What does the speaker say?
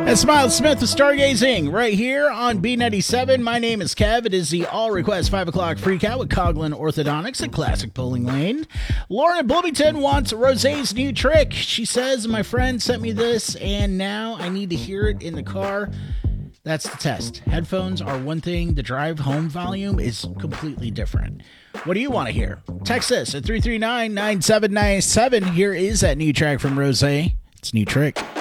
That's Miles Smith with Stargazing right here on B97. My name is Kev. It is the All Request 5 o'clock Freakout with Coughlin Orthodontics at Classic Bowling Lane. Lauren Bloomington wants Rosé's new trick. She says, my friend sent me this and now I need to hear it in the car. That's the test. Headphones are one thing. The drive home volume is completely different. What do you want to hear? Text us at 339-9797. Here is that new track from Rosé. It's New Trick.